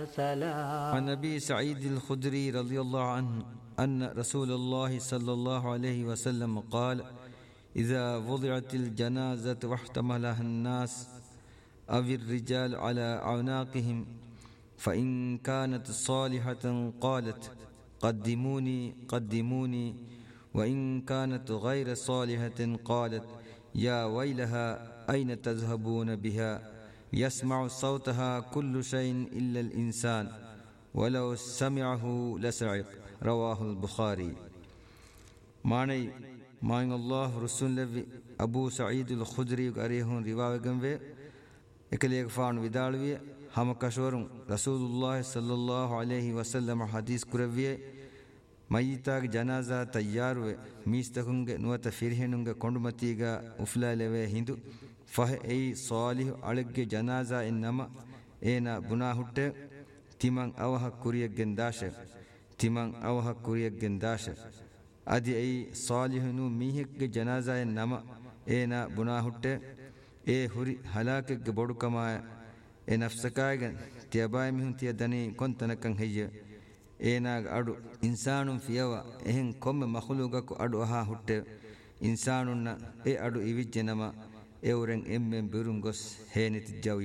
عن أبي سعيد الخدري رضي الله عنه أن رسول الله صلى الله عليه وسلم قال: إذا وضعت الجنازة واحتملها الناس أو الرجال على أعناقهم فإن كانت صالحة قالت: قدموني قدموني، وإن كانت غير صالحة قالت: يا ويلها أين تذهبون بها؟ يسمع صوتها كل شيء إلا الإنسان ولو سمعه لسعق. رواه البخاري. معني ماين الله رسول لبي أبو سعيد الخدري أريهون رواية جنبه إكليك فان ودالوية هم كشورم رسول الله صلى الله عليه وسلم حديث كروية ميتاك جنازة تياروه ميستكونغ نوات فيرهنونغ كوندمتيغا أفلا لوه هندو فه أي صالح علق جنازة إنما إينا بناهوت تيمان أوها كوريك جنداشة تيمان أوها كوريك جنداشة أدي أي صالح نو ميهك جنازة إنما إينا بناهوت إيه هوري هلاكك بودكما إيه نفسكايغن تياباي ميهن تيادني كنتنكن هي ඒනාග අඩු ඉන්සානුන් ෆියව එහෙන් කොම්ම මඛලුගකු අඩු අහා හුට්ටේ ඉන්සානුන්න ඒ අඩු ඉවිජ්ජනම එවරෙන් එම්මෙන් බිරුන් ගොස් හේනිති ජවි